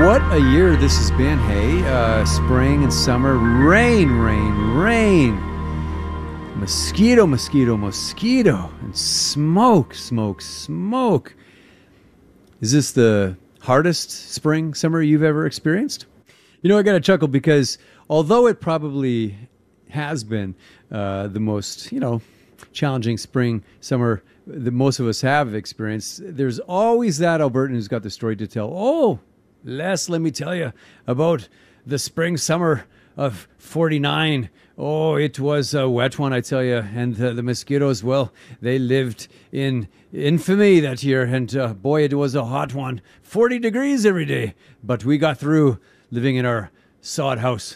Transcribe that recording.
What a year this has been, hey? Spring and summer, rain, rain, rain. Mosquito, mosquito, mosquito. And smoke, smoke, smoke. Is this the hardest spring, summer you've ever experienced? You know, I got to chuckle because although it probably has been the most, challenging spring, summer that most of us have experienced, there's always that Albertan who's got the story to tell. Oh, Les, let me tell you about the spring, summer of 49. Oh, it was a wet one, I tell you. And the mosquitoes, well, they lived in infamy that year. And boy, it was a hot one. 40 degrees every day. But we got through living in our sod house.